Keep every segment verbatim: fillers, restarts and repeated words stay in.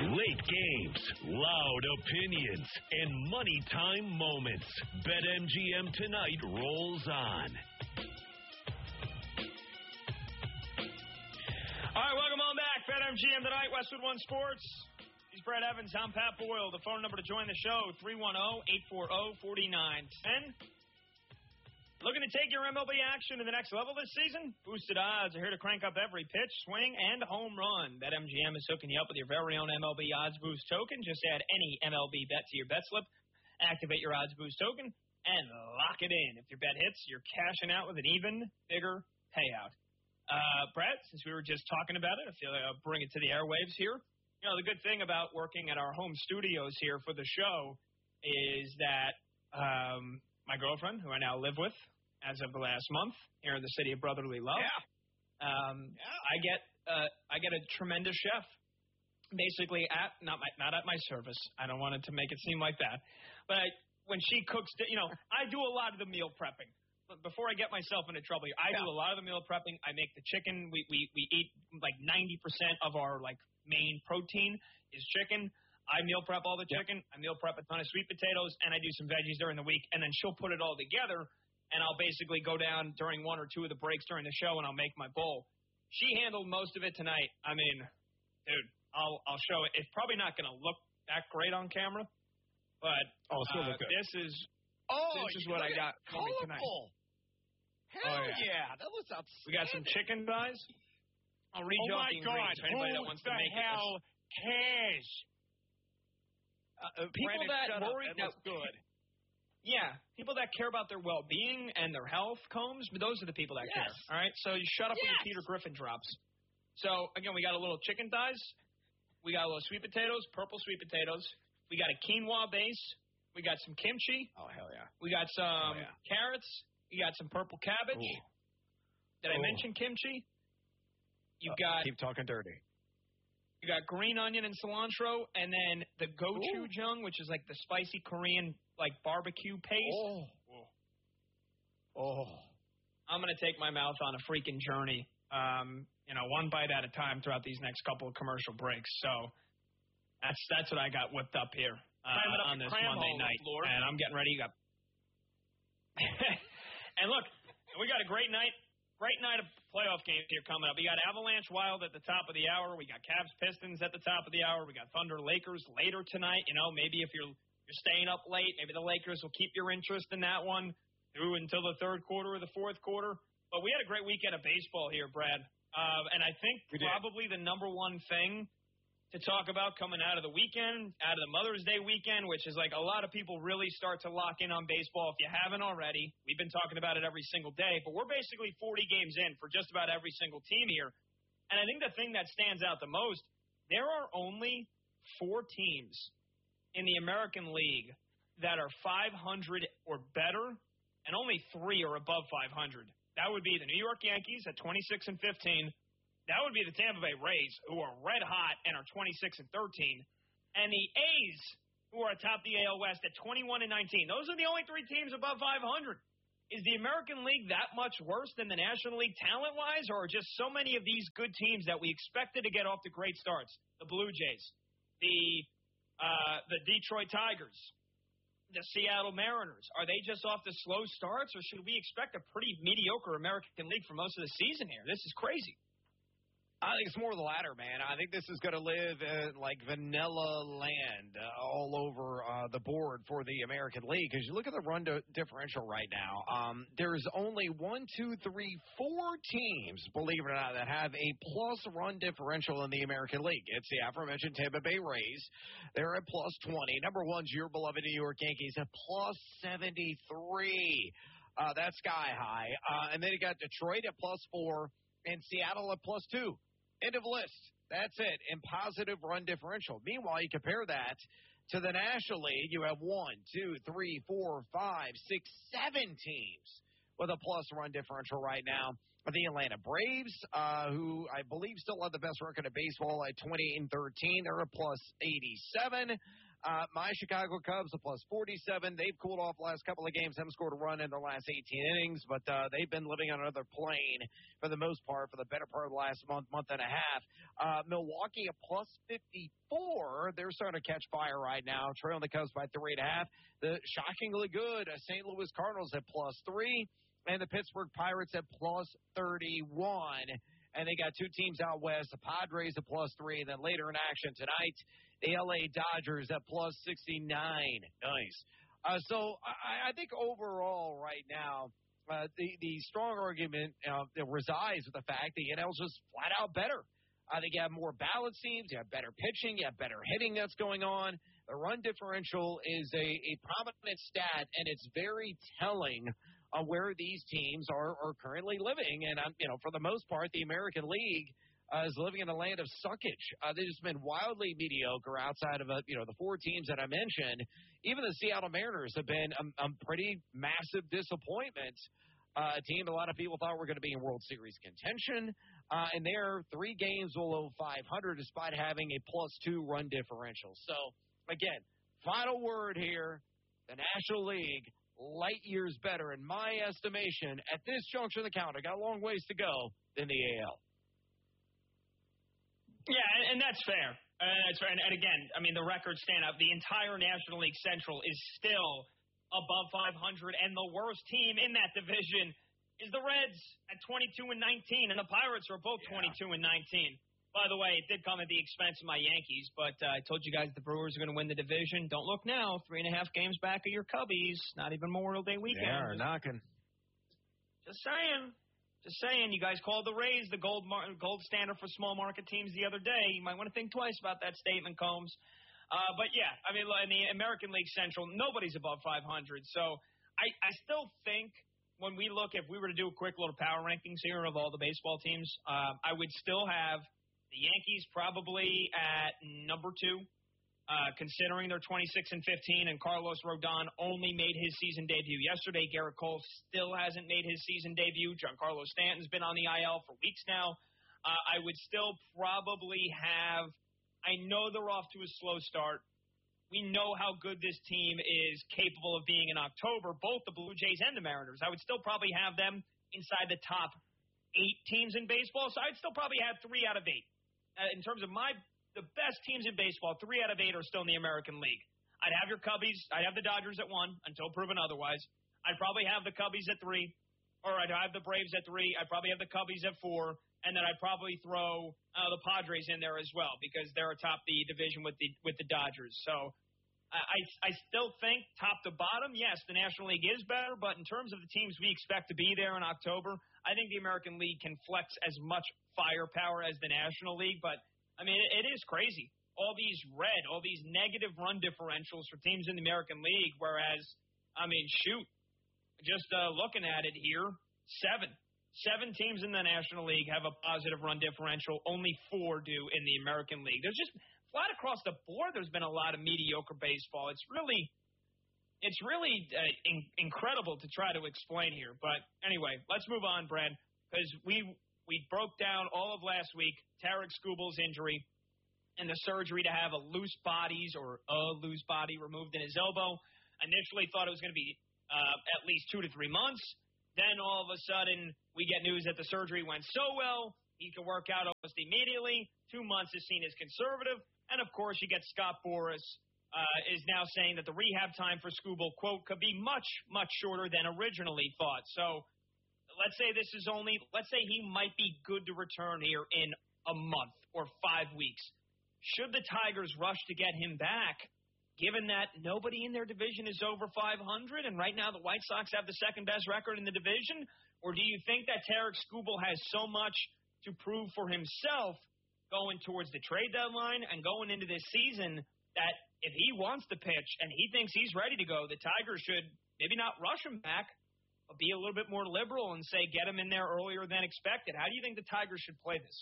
Late games, loud opinions, and money time moments. BetMGM Tonight rolls on. All right, welcome on back. BetMGM Tonight, Westwood One Sports. He's Brad Evans. I'm Pat Boyle. The phone number to join the show, three one zero, eight four zero, four nine one zero. Looking to take your M L B action to the next level this season? Boosted Odds are here to crank up every pitch, swing, and home run. BetMGM is hooking you up with your very own M L B Odds Boost token. Just add any M L B bet to your bet slip, activate your Odds Boost token, and lock it in. If your bet hits, you're cashing out with an even bigger payout. Uh, Brett, since we were just talking about it, I feel like I'll bring it to the airwaves here. You know, the good thing about working at our home studios here for the show is that um, my girlfriend, who I now live with as of the last month here in the city of brotherly love, yeah. Um, yeah. I get uh, I get a tremendous chef, basically at not my not at my service. I don't want it to make it seem like that, but I, when she cooks, you know, I do a lot of the meal prepping. Before I get myself into trouble here, I yeah. do a lot of the meal prepping. I make the chicken. We we we eat like ninety percent of our like main protein is chicken. I meal prep all the chicken. Yep. I meal prep a ton of sweet potatoes, and I do some veggies during the week. And then she'll put it all together, and I'll basically go down during one or two of the breaks during the show, and I'll make my bowl. She handled most of it tonight. I mean, dude, I'll I'll show it. It's probably not going to look that great on camera, but oh, uh, look good. this is oh, this is what I got for me tonight. Hell oh, yeah. yeah, that looks outstanding. We got some chicken thighs. I'll read oh you off my the ingredients God. for anybody Who that wants the to make hell it. cares? Uh, people Brandon, that shut worry up. That looks good. Yeah, people that care about their well-being and their health, Combs, but those are the people that yes. care. All right, so you shut up yes. with your Peter Griffin drops. So, again, we got a little chicken thighs. We got a little sweet potatoes, purple sweet potatoes. We got a quinoa base. We got some kimchi. Oh, hell yeah. We got some oh, yeah. carrots. You got some purple cabbage. Ooh. Did I Ooh. mention kimchi? You uh, got keep talking dirty. You got green onion and cilantro, and then the gochujang, which is like the spicy Korean like barbecue paste. Oh. Oh. I'm gonna take my mouth on a freaking journey. Um, you know, one bite at a time throughout these next couple of commercial breaks. So that's that's what I got whipped up here uh, on this Monday night, Lord. And I'm getting ready. You got and look, we got a great night. Great night of playoff games here coming up. We got Avalanche Wild at the top of the hour. We got Cavs Pistons at the top of the hour. We got Thunder Lakers later tonight. You know, maybe if you're you're staying up late, maybe the Lakers will keep your interest in that one through until the third quarter or the fourth quarter. But we had a great weekend of baseball here, Brad. Uh, and I think we probably did. the number one thing to talk about coming out of the weekend, out of the Mother's Day weekend, which is like a lot of people really start to lock in on baseball. If you haven't already, we've been talking about it every single day, but we're basically forty games in for just about every single team here. And I think the thing that stands out the most, there are only four teams in the American League that are five hundred or better, and only three are above five hundred. That would be the New York Yankees at twenty-six and fifteen. That would be the Tampa Bay Rays, who are red hot and are twenty-six and thirteen, and the A's, who are atop the A L West at twenty-one and nineteen. Those are the only three teams above five hundred. Is the American League that much worse than the National League talent-wise, or are just so many of these good teams that we expected to get off to great starts? The Blue Jays, the uh, the Detroit Tigers, the Seattle Mariners. Are they just off to slow starts, or should we expect a pretty mediocre American League for most of the season here? This is crazy. I think it's more the latter, man. I think this is going to live in, like, vanilla land uh, all over uh, the board for the American League. Because you look at the run to differential right now, um, there's only one, two, three, four teams, believe it or not, that have a plus run differential in the American League. It's the aforementioned Tampa Bay Rays. They're at plus twenty. Number one's your beloved New York Yankees at plus seventy-three. Uh, that's sky high. Uh, and then you got Detroit at plus four and Seattle at plus two. End of list. That's it. In positive run differential. Meanwhile, you compare that to the National League. You have one, two, three, four, five, six, seven teams with a plus run differential right now. The Atlanta Braves, uh, who I believe still have the best record of baseball at twenty and thirteen. They're a plus eighty-seven. Uh, my Chicago Cubs, a plus forty-seven. They've cooled off the last couple of games, haven't scored a run in their last eighteen innings, but uh, they've been living on another plane for the most part for the better part of the last month, month and a half. Uh, Milwaukee, a plus fifty-four. They're starting to catch fire right now, trailing the Cubs by three and a half. The shockingly good uh, Saint Louis Cardinals at plus three, and the Pittsburgh Pirates at plus thirty-one. And they got two teams out west, the Padres at plus three, and then later in action tonight, the L A Dodgers at plus sixty-nine. Nice. Uh, so I, I think overall right now, uh, the, the strong argument uh, resides with the fact the N L is just flat out better. I think you have more balanced teams, you have better pitching, you have better hitting that's going on. The run differential is a, a prominent stat, and it's very telling on where these teams are, are currently living. And, um, you know, for the most part, the American League uh, is living in a land of suckage. Uh, they've just been wildly mediocre outside of, uh, you know, the four teams that I mentioned. Even the Seattle Mariners have been a, a pretty massive disappointment. Uh, a team a lot of people thought were going to be in World Series contention. Uh, and they're three games below five hundred despite having a plus two run differential. So, again, final word here, the National League, light years better, in my estimation, at this juncture of the calendar. Got a long ways to go than the A L. Yeah, and, and that's fair. Uh, that's fair. And, and again, I mean, the records stand up. The entire National League Central is still above five hundred, and the worst team in that division is the Reds at twenty-two and nineteen, and the Pirates are both yeah. twenty-two and nineteen. By the way, it did come at the expense of my Yankees, but uh, I told you guys the Brewers are going to win the division. Don't look now. Three and a half games back of your Cubbies. Not even Memorial Day weekend. They are knocking. Just saying. Just saying. You guys called the Rays the gold mar- gold standard for small market teams the other day. You might want to think twice about that statement, Combs. Uh, but, yeah, I mean, in the American League Central, nobody's above five hundred. So I, I still think when we look, if we were to do a quick little power rankings here of all the baseball teams, uh, I would still have the Yankees probably at number two, uh, considering they're twenty-six and fifteen, and Carlos Rodon only made his season debut yesterday. Garrett Cole still hasn't made his season debut. Giancarlo Stanton's been on the I L for weeks now. Uh, I would still probably have – I know they're off to a slow start. We know how good this team is capable of being in October, both the Blue Jays and the Mariners. I would still probably have them inside the top eight teams in baseball, so I'd still probably have three out of eight. Uh, in terms of my the best teams in baseball, three out of eight are still in the American League. I'd have your Cubbies. I'd have the Dodgers at one until proven otherwise. I'd probably have the Cubbies at three, or I'd have the Braves at three. I'd probably have the Cubbies at four, and then I'd probably throw uh, the Padres in there as well because they're atop the division with the with the Dodgers. So I I still think top to bottom, yes, the National League is better, but in terms of the teams we expect to be there in October, I think the American League can flex as much firepower as the National League. But, I mean, it, it is crazy. All these red, all these negative run differentials for teams in the American League, whereas, I mean, shoot, just uh, looking at it here, seven. Seven teams in the National League have a positive run differential. Only four do in the American League. There's just flat across the board, there's been a lot of mediocre baseball. It's really it's really uh, in, incredible to try to explain here. But anyway, let's move on, Brad, because we we broke down all of last week Tarek Skubal's injury and the surgery to have a loose bodies or a loose body removed in his elbow. Initially thought it was going to be uh, at least two to three months. Then all of a sudden we get news that the surgery went so well, he can work out almost immediately. Two months is seen as conservative. And, of course, you get Scott Boras uh, is now saying that the rehab time for Skubal, quote, could be much, much shorter than originally thought. So let's say this is only – let's say he might be good to return here in a month or five weeks. Should the Tigers rush to get him back, given that nobody in their division is over five hundred, and right now the White Sox have the second-best record in the division? Or do you think that Tarek Skubal has so much to prove for himself going towards the trade deadline and going into this season that if he wants to pitch and he thinks he's ready to go, the Tigers should maybe not rush him back, but be a little bit more liberal and say get him in there earlier than expected? How do you think the Tigers should play this?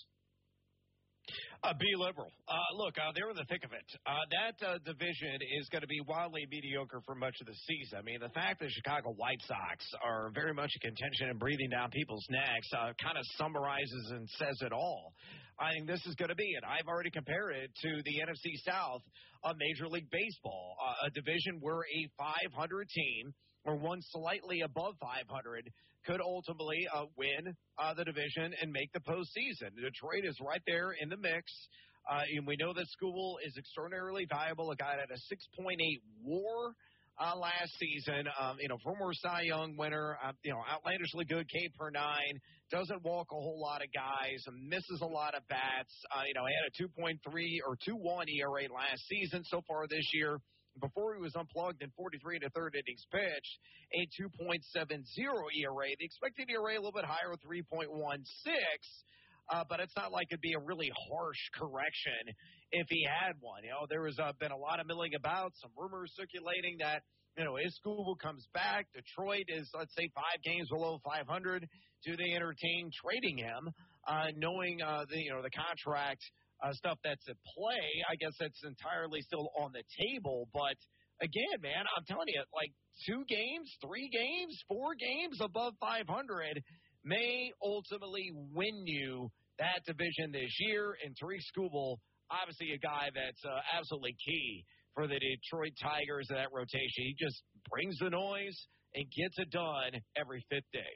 Uh, be liberal. Uh, look, uh, they're in the thick of it. Uh, that uh, division is going to be wildly mediocre for much of the season. I mean, the fact that Chicago White Sox are very much in contention and breathing down people's necks uh, kind of summarizes and says it all. I think this is going to be it. I've already compared it to the N F C South of Major League Baseball, uh, a division where a five hundred team or one slightly above five hundred could ultimately uh, win uh, the division and make the postseason. Detroit is right there in the mix. Uh, and we know that Skubal is extraordinarily valuable, a guy that had a six point eight WAR uh, last season, um, you know, former Cy Young winner, uh, you know, outlandishly good K per nine, doesn't walk a whole lot of guys, misses a lot of bats. Uh, you know, he had a two point three or two one E R A last season. So far this year, before he was unplugged in forty-three and a third innings pitched, a two point seven oh E R A. The expected E R A a little bit higher, three point one six. Uh, but it's not like it'd be a really harsh correction if he had one. You know, there has uh, been a lot of milling about, some rumors circulating that, you know, if Skubal comes back, Detroit is, let's say, five games below five hundred. Do they entertain trading him, uh, knowing uh, the, you know, the contract uh, stuff that's at play? I guess that's entirely still on the table. But again, man, I'm telling you, like two games, three games, four games above five hundred may ultimately win you that division this year. And Tarik Skubal, obviously a guy that's uh, absolutely key for the Detroit Tigers in that rotation. He just brings the noise and gets it done every fifth day.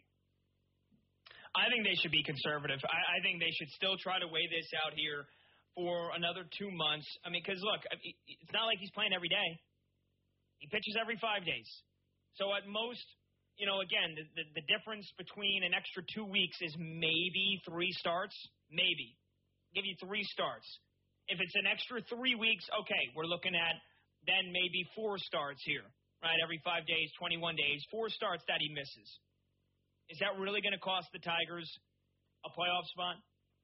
I think they should be conservative. I, I think they should still try to weigh this out here for another two months. I mean, because, look, it's not like he's playing every day. He pitches every five days. So at most, you know, again, the, the, the difference between an extra two weeks is maybe three starts. Maybe. Give you three starts. If it's an extra three weeks, okay, we're looking at then maybe four starts here, right? Every five days, twenty-one days, four starts that he misses. Is that really going to cost the Tigers a playoff spot?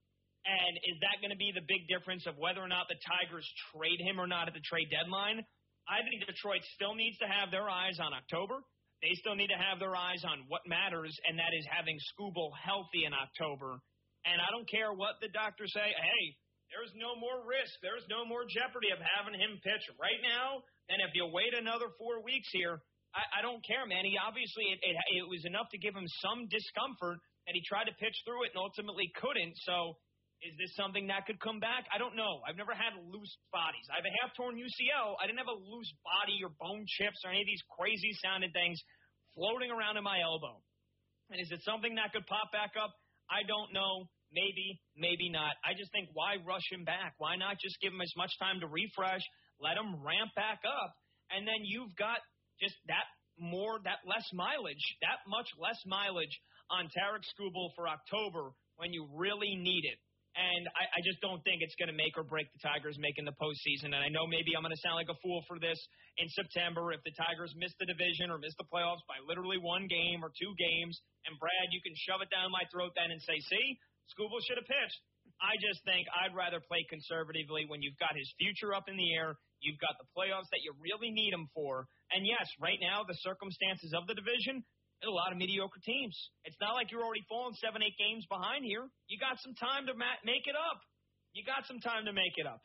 And is that going to be the big difference of whether or not the Tigers trade him or not at the trade deadline? I think Detroit still needs to have their eyes on October. They still need to have their eyes on what matters, and that is having Skubal healthy in October. And I don't care what the doctors say. Hey, there's no more risk. There's no more jeopardy of having him pitch right now. And if you wait another four weeks here, I, I don't care, man. He obviously, it, it, it was enough to give him some discomfort, and he tried to pitch through it and ultimately couldn't. So is this something that could come back? I don't know. I've never had loose bodies. I have a half-torn U C L. I didn't have a loose body or bone chips or any of these crazy-sounding things floating around in my elbow. And is it something that could pop back up? I don't know. Maybe, maybe not. I just think, why rush him back? Why not just give him as much time to refresh, let him ramp back up, and then you've got just that more, that less mileage, that much less mileage on Tarik Skubal for October when you really need it. And I, I just don't think it's going to make or break the Tigers making the postseason. And I know maybe I'm going to sound like a fool for this in September if the Tigers miss the division or miss the playoffs by literally one game or two games. And, Brad, you can shove it down my throat then and say, see, Skubal should have pitched. I just think I'd rather play conservatively when you've got his future up in the air. You've got the playoffs that you really need him for. And, yes, right now the circumstances of the division – a lot of mediocre teams. It's not like you're already falling seven, eight games behind here. You got some time to ma- make it up. You got some time to make it up.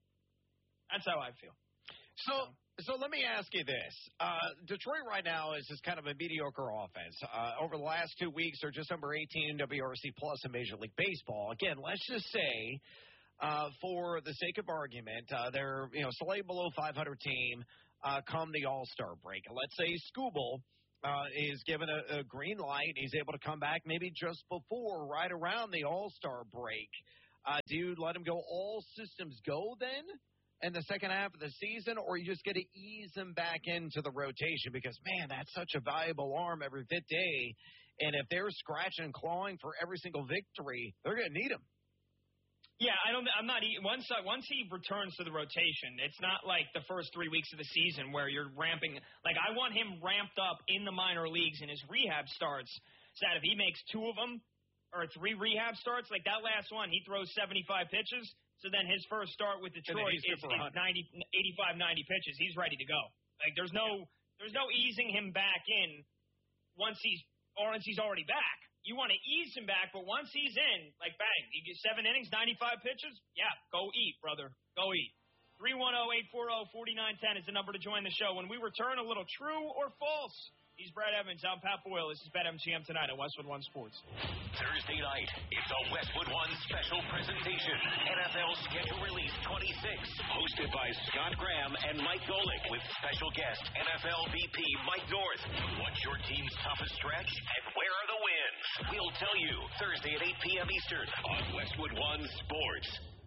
That's how I feel. So, so let me ask you this. Uh, Detroit right now is just kind of a mediocre offense. Uh, over the last two weeks, they're just number eighteen in W R C plus in Major League Baseball. Again, let's just say, uh, for the sake of argument, uh, they're, you know, slightly below five hundred team uh, come the All-Star break. Let's say Skubal Uh, is given a, a green light. He's able to come back maybe just before, right around the All-Star break. Uh, do you let him go all systems go then in the second half of the season, or you just get to ease him back into the rotation? Because, man, that's such a valuable arm every fifth day. And if they're scratching and clawing for every single victory, they're going to need him. Yeah, I don't. I'm not. Once once he returns to the rotation, it's not like the first three weeks of the season where you're ramping. Like, I want him ramped up in the minor leagues in his rehab starts. So that if he makes two of them or three rehab starts, like that last one, he throws seventy-five pitches. So then his first start with Detroit is, is ninety, eighty-five, ninety pitches. He's ready to go. Like, there's no there's no easing him back in once he's or once he's already back. You want to ease him back, but once he's in, like, bang, you get seven innings, ninety-five pitches, yeah, go eat, brother. Go eat. three one zero, eight four zero, four nine one zero is the number to join the show. When we return, a little true or false. He's Brad Evans. I'm Pat Boyle. This is BetMGM tonight on Westwood One Sports. Thursday night, it's a Westwood One special presentation. N F L Schedule Release twenty-six. Hosted by Scott Graham and Mike Golick with special guest N F L V P Mike North. What's your team's toughest stretch and where are the wins? We'll tell you Thursday at eight p.m. Eastern on Westwood One Sports.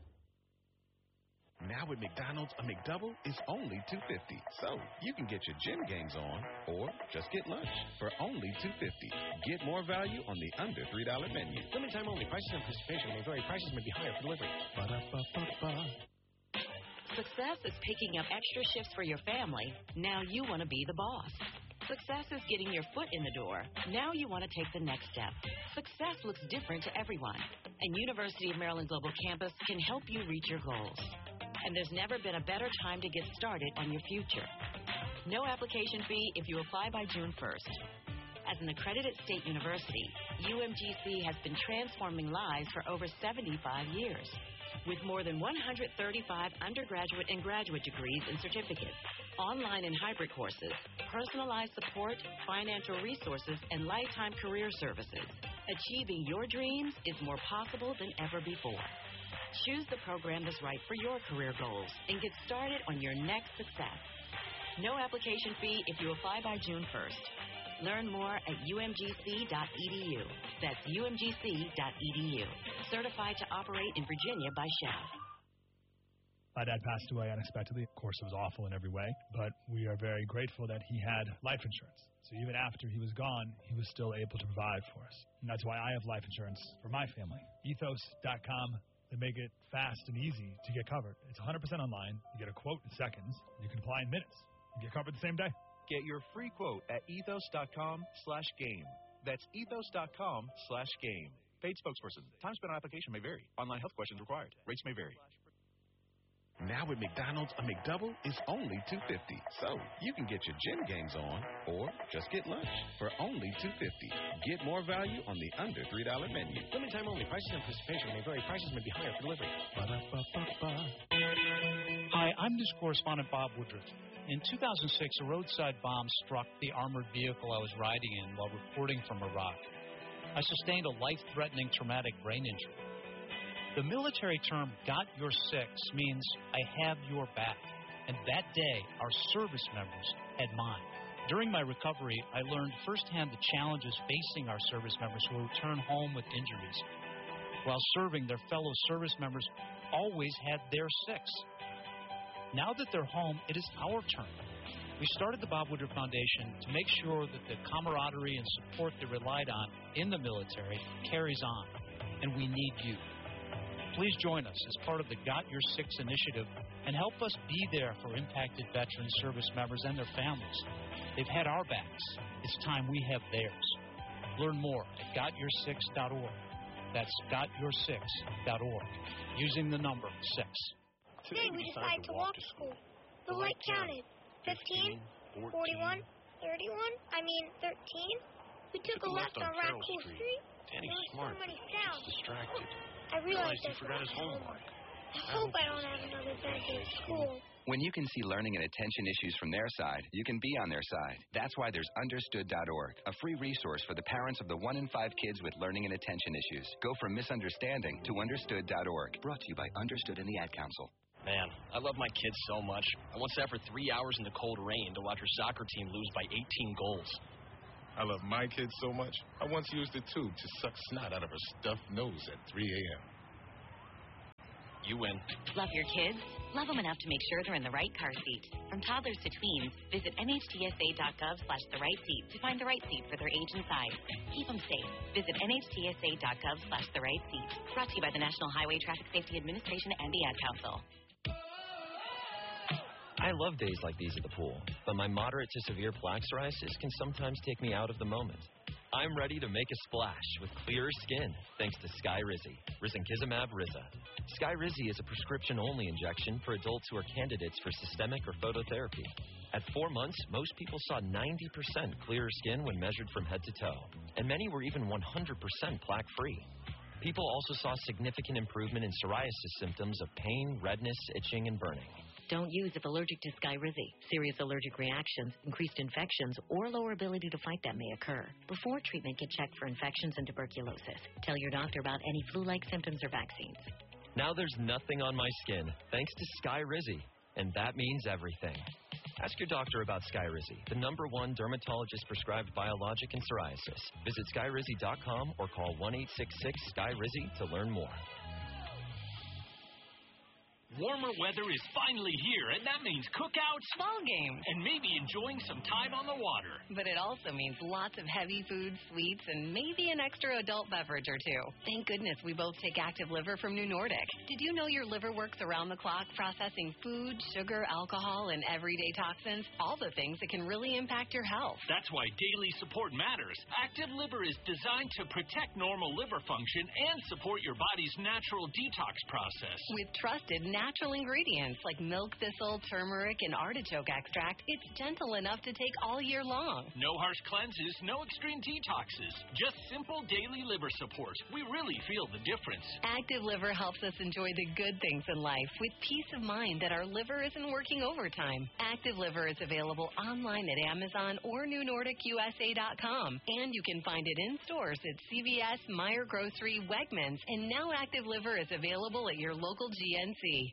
Now at McDonald's, a McDouble is only two dollars and fifty cents. So you can get your gym gains on or just get lunch for only two dollars and fifty cents. Get more value on the under three dollar menu. Limited time only. Prices and participation may vary. Prices may be higher for delivery. Ba-da-ba-ba-ba. Success is picking up extra shifts for your family. Now you want to be the boss. Success is getting your foot in the door. Now you want to take the next step. Success looks different to everyone, and University of Maryland Global Campus can help you reach your goals. And there's never been a better time to get started on your future. No application fee if you apply by June first. As an accredited state university, U M G C has been transforming lives for over seventy-five years. With more than one hundred thirty-five undergraduate and graduate degrees and certificates, online and hybrid courses, personalized support, financial resources, and lifetime career services, achieving your dreams is more possible than ever before. Choose the program that's right for your career goals and get started on your next success. No application fee if you apply by June first. Learn more at U M G C dot E D U. That's U M G C dot E D U. Certified to operate in Virginia by Shell. My dad passed away unexpectedly. Of course, it was awful in every way, but we are very grateful that he had life insurance. So even after he was gone, he was still able to provide for us. And that's why I have life insurance for my family. Ethos dot com. They make it fast and easy to get covered. It's one hundred percent online. You get a quote in seconds. You can apply in minutes. You get covered the same day. Get your free quote at ethos dot com slash game. That's ethos dot com slash game. Paid spokesperson. Time spent on application may vary. Online health questions required. Rates may vary. Now at McDonald's, a McDouble is only two dollars and fifty cents. So you can get your gym gains on or just get lunch for only two dollars and fifty cents. Get more value on the under three dollar menu. Limited time only. Prices and participation may vary. Prices may be higher for delivery. Ba-da-ba-ba-ba. Hi, I'm news correspondent Bob Woodruff. In two thousand six, a roadside bomb struck the armored vehicle I was riding in while reporting from Iraq. I sustained a life-threatening traumatic brain injury. The military term, got your six, means I have your back. And that day, our service members had mine. During my recovery, I learned firsthand the challenges facing our service members who return home with injuries. While serving, their fellow service members always had their six. Now that they're home, it is our turn. We started the Bob Woodruff Foundation to make sure that the camaraderie and support they relied on in the military carries on. And we need you. Please join us as part of the Got Your Six initiative and help us be there for impacted veteran service members and their families. They've had our backs. It's time we have theirs. Learn more at got your six dot org. That's got your six dot org. Using the number six. Today we decided to walk to school. The light counted. fifteen, forty-one, thirty-one, I mean thirteen. We took a left on Raccoon Street. Danny's smart. So many sounds. He's distracted. I realized he that's forgot not his home. homework. I hope I don't have another bad day at school. When you can see learning and attention issues from their side, you can be on their side. That's why there's understood dot org, a free resource for the parents of the one in five kids with learning and attention issues. Go from misunderstanding to understood dot org. Brought to you by Understood and the Ad Council. Man, I love my kids so much. I once sat for three hours in the cold rain to watch our soccer team lose by eighteen goals. I love my kids so much, I once used a tube to suck snot out of her stuffed nose at three a.m. You win. Love your kids? Love them enough to make sure they're in the right car seat. From toddlers to tweens, visit N H T S A dot gov slash the right seat to find the right seat for their age and size. Keep them safe. Visit N H T S A dot gov slash the right seat. Brought to you by the National Highway Traffic Safety Administration and the Ad Council. I love days like these at the pool, but my moderate to severe plaque psoriasis can sometimes take me out of the moment. I'm ready to make a splash with clearer skin thanks to Skyrizi, risankizumab Riza. Skyrizi is a prescription-only injection for adults who are candidates for systemic or phototherapy. At four months, most people saw ninety percent clearer skin when measured from head to toe, and many were even one hundred percent plaque-free. People also saw significant improvement in psoriasis symptoms of pain, redness, itching, and burning. Don't use if allergic to Skyrizi. Serious allergic reactions, increased infections, or lower ability to fight them may occur. Before treatment, get checked for infections and tuberculosis. Tell your doctor about any flu-like symptoms or vaccines. Now there's nothing on my skin thanks to Skyrizi, and that means everything. Ask your doctor about Skyrizi, the number one dermatologist-prescribed biologic in psoriasis. Visit Skyrizi dot com or call one eight six six Sky Rizi to learn more. Warmer weather is finally here, and that means cookouts, ball games, and maybe enjoying some time on the water. But it also means lots of heavy food, sweets, and maybe an extra adult beverage or two. Thank goodness we both take Active Liver from New Nordic. Did you know your liver works around the clock processing food, sugar, alcohol, and everyday toxins? All the things that can really impact your health. That's why daily support matters. Active Liver is designed to protect normal liver function and support your body's natural detox process. With trusted natural ingredients like milk thistle, turmeric, and artichoke extract, it's gentle enough to take all year long. No harsh cleanses, no extreme detoxes. Just simple daily liver support. We really feel the difference. Active Liver helps us enjoy the good things in life with peace of mind that our liver isn't working overtime. Active Liver is available online at Amazon or New Nordic U S A dot com. And you can find it in stores at C V S, Meijer Grocery, Wegmans, and now Active Liver is available at your local G N C.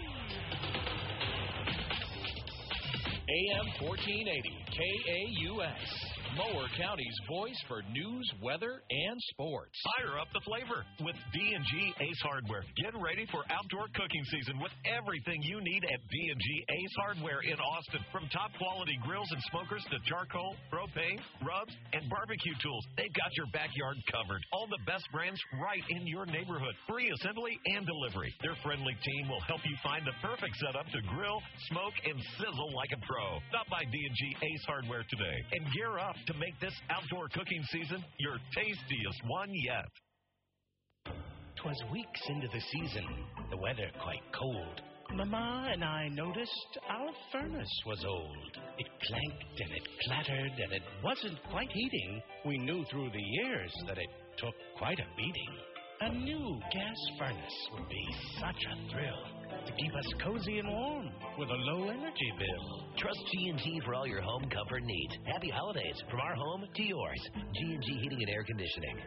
A M fourteen eighty, K A U S, Mower County's voice for news, weather, and sports. Fire up the flavor with D and G Ace Hardware. Get ready for outdoor cooking season with everything you need at D and G Ace Hardware in Austin. From top quality grills and smokers to charcoal, propane, rubs, and barbecue tools, they've got your backyard covered. All the best brands right in your neighborhood. Free assembly and delivery. Their friendly team will help you find the perfect setup to grill, smoke, and sizzle like a pro. Stop by D and G Ace Hardware today and gear up to make this outdoor cooking season your tastiest one yet. 'Twas weeks into the season, the weather quite cold. Mama and I noticed our furnace was old. It clanked and it clattered and it wasn't quite heating. We knew through the years that it took quite a beating. A new gas furnace would be such a thrill to keep us cozy and warm with a low energy bill. Trust G and G for all your home comfort needs. Happy holidays from our home to yours. G and G Heating and Air Conditioning.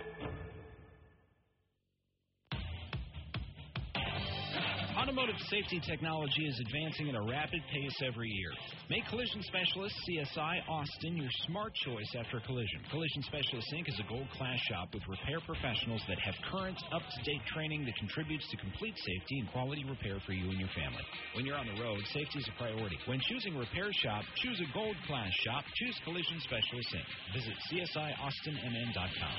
Automotive safety technology is advancing at a rapid pace every year. Make Collision Specialist C S I Austin your smart choice after a collision. Collision Specialist Incorporated is a gold-class shop with repair professionals that have current, up-to-date training that contributes to complete safety and quality repair for you and your family. When you're on the road, safety is a priority. When choosing repair shop, choose a gold-class shop. Choose Collision Specialist Incorporated. Visit C S I Austin M N dot com.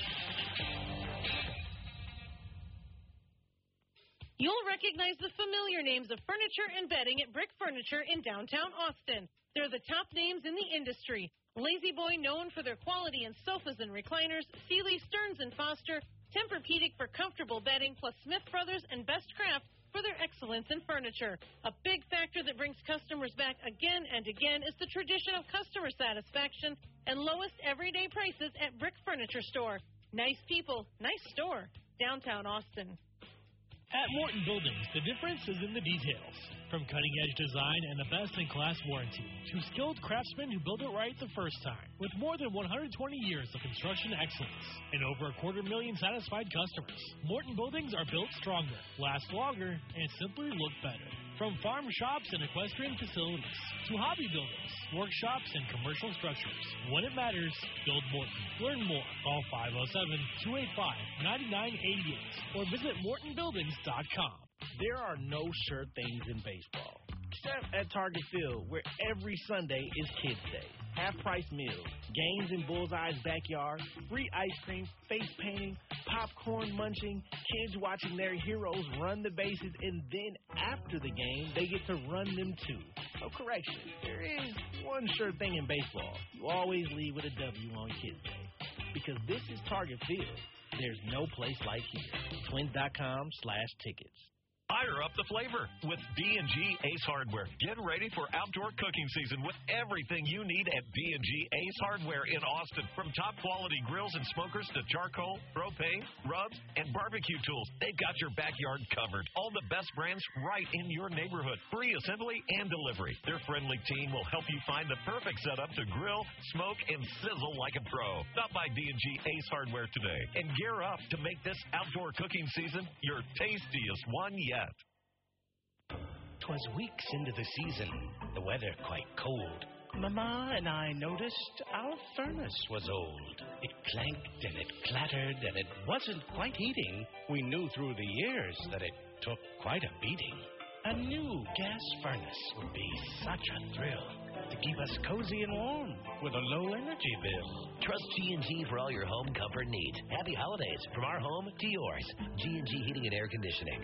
You'll recognize the familiar names of furniture and bedding at Brick Furniture in downtown Austin. They're the top names in the industry. Lazy Boy, known for their quality in sofas and recliners, Sealy, Stearns and Foster, Tempur-Pedic for comfortable bedding, plus Smith Brothers and Best Craft for their excellence in furniture. A big factor that brings customers back again and again is the tradition of customer satisfaction and lowest everyday prices at Brick Furniture Store. Nice people, nice store, downtown Austin. At Morton Buildings, the difference is in the details. From cutting-edge design and a best-in-class warranty to skilled craftsmen who build it right the first time. With more than one hundred twenty years of construction excellence and over a quarter million satisfied customers, Morton Buildings are built stronger, last longer, and simply look better. From farm shops and equestrian facilities to hobby buildings, workshops, and commercial structures, when it matters, build Morton. Learn more. Call five oh seven, two eight five, nine nine eight eight or visit morton buildings dot com. There are no sure things in baseball, except at Target Field, where every Sunday is Kids Day. Half-price meals, games in Bullseye's backyard, free ice cream, face painting, popcorn munching, kids watching their heroes run the bases, and then after the game, they get to run them too. So correction, there is one sure thing in baseball. You always leave with a W on Kids Day. Because this is Target Field. There's no place like here. Twins dot com slash tickets. Fire up the flavor with B and G Ace Hardware. Get ready for outdoor cooking season with everything you need at B and G Ace Hardware in Austin. From top quality grills and smokers to charcoal, propane, rubs, and barbecue tools, they've got your backyard covered. All the best brands right in your neighborhood. Free assembly and delivery. Their friendly team will help you find the perfect setup to grill, smoke, and sizzle like a pro. Stop by B and G Ace Hardware today and gear up to make this outdoor cooking season your tastiest one yet. 'Twas weeks into the season, the weather quite cold. Mama and I noticed our furnace was old. It clanked and it clattered and it wasn't quite heating. We knew through the years that it took quite a beating. A new gas furnace would be such a thrill to keep us cozy and warm with a low energy bill. Trust G and G for all your home comfort needs. Happy holidays from our home to yours. G and G Heating and Air Conditioning.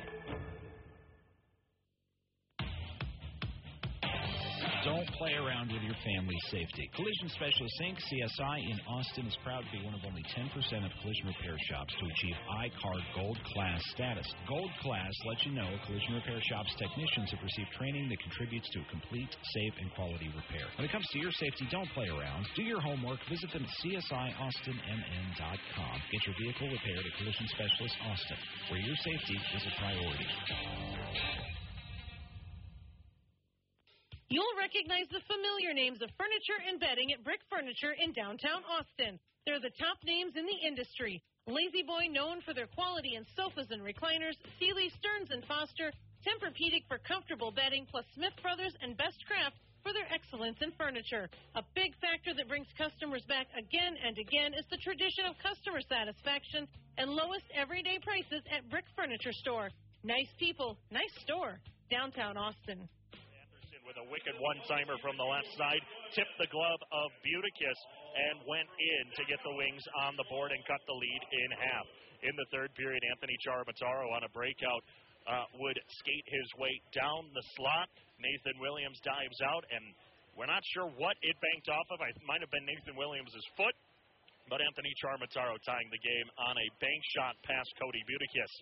Don't play around with your family's safety. Collision Specialist Incorporated, C S I in Austin, is proud to be one of only ten percent of collision repair shops to achieve I C A R D Gold Class status. Gold Class lets you know collision repair shops' technicians have received training that contributes to a complete, safe, and quality repair. When it comes to your safety, don't play around. Do your homework. Visit them at C S I Austin M N dot com. Get your vehicle repaired at Collision Specialist Austin, where your safety is a priority. You'll recognize the familiar names of furniture and bedding at Brick Furniture in downtown Austin. They're the top names in the industry. Lazy Boy, known for their quality in sofas and recliners, Sealy, Stearns and Foster, Tempur-Pedic for comfortable bedding, plus Smith Brothers and Best Craft for their excellence in furniture. A big factor that brings customers back again and again is the tradition of customer satisfaction and lowest everyday prices at Brick Furniture Store. Nice people, nice store, downtown Austin. With a wicked one-timer from the left side, tipped the glove of Buticus and went in to get the Wings on the board and cut the lead in half. In the third period, Anthony Charamataro on a breakout uh, would skate his way down the slot. Nathan Williams dives out, and we're not sure what it banked off of. It might have been Nathan Williams' foot, but Anthony Charamataro tying the game on a bank shot past Cody Buticus.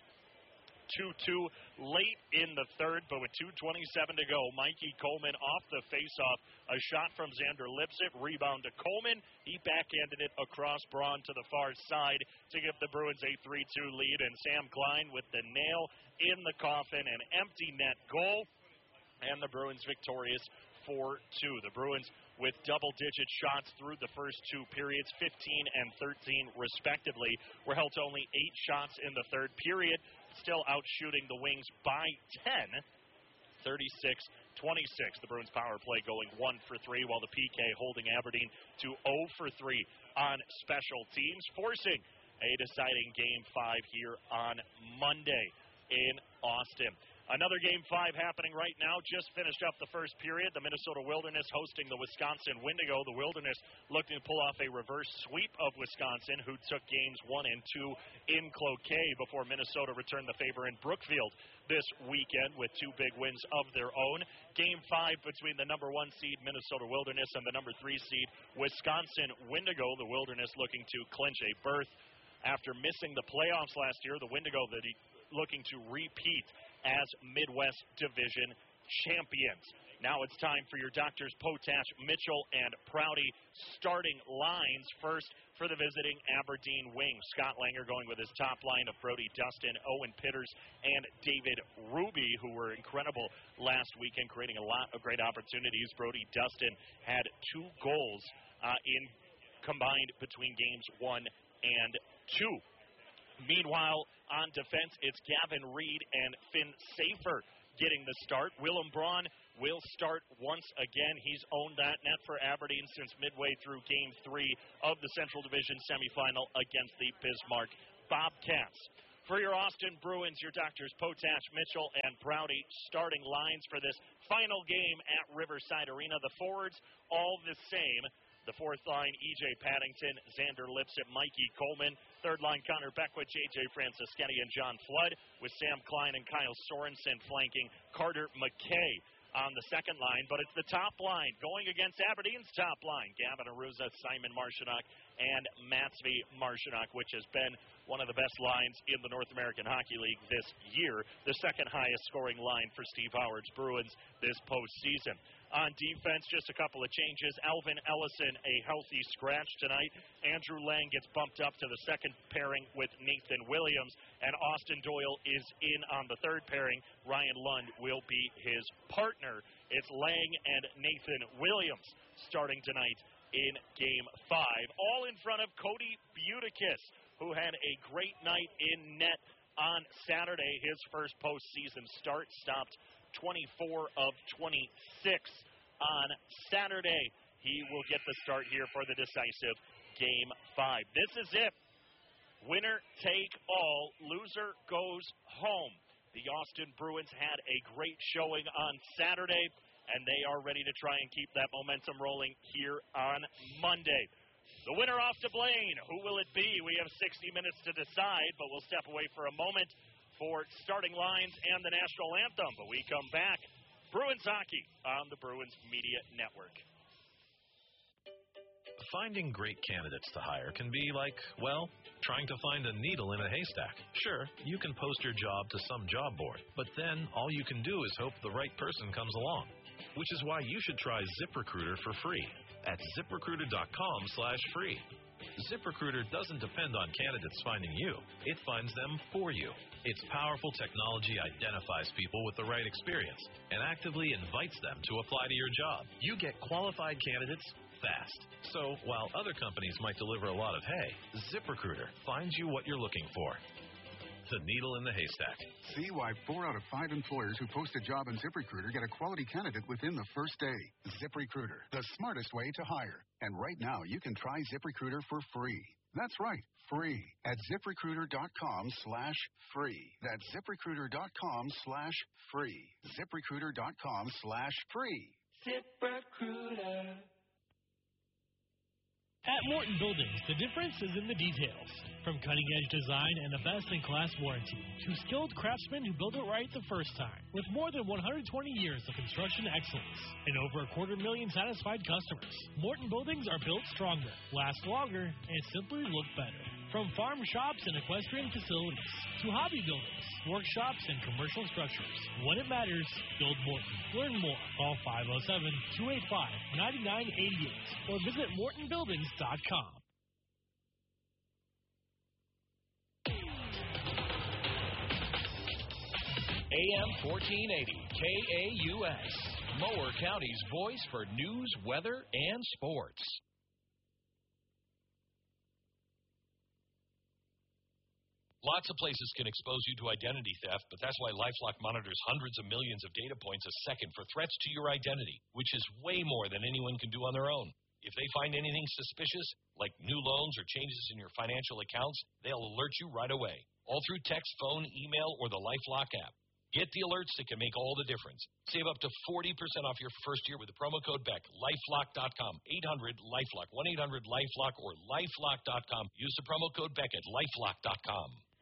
two two late in the third, but with two twenty-seven to go, Mikey Coleman off the faceoff. A shot from Xander Lipsett, rebound to Coleman. He backhanded it across Braun to the far side to give the Bruins a three two lead, and Sam Klein with the nail in the coffin, an empty net goal, and the Bruins victorious four two. The Bruins with double-digit shots through the first two periods, fifteen and thirteen respectively, were held to only eight shots in the third period, still outshooting the Wings by ten, thirty-six twenty-six. The Bruins power play going one for three, while the P K holding Aberdeen to zero for three on special teams, forcing a deciding game five here on Monday in Austin. Another game five happening right now. Just finished up the first period. The Minnesota Wilderness hosting the Wisconsin Wendigo. The Wilderness looking to pull off a reverse sweep of Wisconsin, who took games one and two in Cloquet before Minnesota returned the favor in Brookfield this weekend with two big wins of their own. Game five between the number one seed Minnesota Wilderness and the number three seed Wisconsin Wendigo. The Wilderness looking to clinch a berth after missing the playoffs last year. The Wendigo that he looking to repeat as Midwest Division champions. Now it's time for your doctors Potash, Mitchell, and Prouty starting lines. First for the visiting Aberdeen Wings. Scott Langer going with his top line of Brody Dustin, Owen Pitters, and David Ruby, who were incredible last weekend, creating a lot of great opportunities. Brody Dustin had two goals uh, in combined between games one and two. Meanwhile, on defense, it's Gavin Reed and Finn Safer getting the start. Willem Braun will start once again. He's owned that net for Aberdeen since midway through Game three of the Central Division semifinal against the Bismarck Bobcats. For your Austin Bruins, your doctors Potash, Mitchell, and Prouty starting lines for this final game at Riverside Arena. The forwards all the same. The fourth line, E J Paddington, Xander Lipsett, Mikey Coleman. Third line, Connor Beckwith, J J Francischetti, and John Flood, with Sam Klein and Kyle Sorensen flanking Carter McKay on the second line. But it's the top line going against Aberdeen's top line. Gavin Aruza, Simon Marshinock, and Matsby Marshanock, which has been one of the best lines in the North American Hockey League this year, the second highest scoring line for Steve Howard's Bruins this postseason. On defense, just a couple of changes. Alvin Ellison, a healthy scratch tonight. Andrew Lang gets bumped up to the second pairing with Nathan Williams, and Austin Doyle is in on the third pairing. Ryan Lund will be his partner. It's Lang and Nathan Williams starting tonight in Game five. All in front of Cody Butikis, who had a great night in net on Saturday. His first postseason start, stopped twenty-four of twenty-six on Saturday. He will get the start here for the decisive Game five. This is it. Winner take all. Loser goes home. The Austin Bruins had a great showing on Saturday, and they are ready to try and keep that momentum rolling here on Monday. The winner off to Blaine. Who will it be? We have sixty minutes to decide, but we'll step away for a moment for starting lines and the national anthem. But we come back. Bruins hockey on the Bruins Media Network. Finding great candidates to hire can be like, well, trying to find a needle in a haystack. Sure, you can post your job to some job board, but then all you can do is hope the right person comes along. Which is why you should try ZipRecruiter for free at ZipRecruiter.com slash free. ZipRecruiter doesn't depend on candidates finding you. It finds them for you. Its powerful technology identifies people with the right experience and actively invites them to apply to your job. You get qualified candidates fast. So while other companies might deliver a lot of hay, ZipRecruiter finds you what you're looking for. The needle in the haystack. See why four out of five employers who post a job on ZipRecruiter get a quality candidate within the first day. ZipRecruiter, the smartest way to hire. And right now, you can try ZipRecruiter for free. That's right, free at ZipRecruiter.com slash free. That's ZipRecruiter.com slash free. ZipRecruiter.com slash free. ZipRecruiter. At Morton Buildings, the difference is in the details. From cutting-edge design and a best-in-class warranty to skilled craftsmen who build it right the first time. With more than one hundred twenty years of construction excellence and over a quarter million satisfied customers, Morton Buildings are built stronger, last longer, and simply look better. From farm shops and equestrian facilities to hobby buildings, workshops, and commercial structures, when it matters, build Morton. Learn more. Call five oh seven, two eight five, nine nine eight eight or visit morton buildings dot com. A M fourteen eighty, K A U S, Mower County's voice for news, weather, and sports. Lots of places can expose you to identity theft, but that's why LifeLock monitors hundreds of millions of data points a second for threats to your identity, which is way more than anyone can do on their own. If they find anything suspicious, like new loans or changes in your financial accounts, they'll alert you right away, all through text, phone, email, or the LifeLock app. Get the alerts that can make all the difference. Save up to forty percent off your first year with the promo code Beck. LifeLock dot com, eight hundred LifeLock, one eight hundred LifeLock, or LifeLock dot com. Use the promo code Beck at LifeLock dot com.